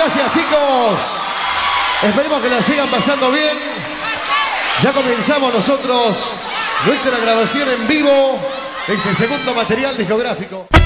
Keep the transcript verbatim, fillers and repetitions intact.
gracias, chicos. Esperemos que la sigan pasando bien. Ya comenzamos nosotros nuestra grabación en vivo de este segundo material discográfico.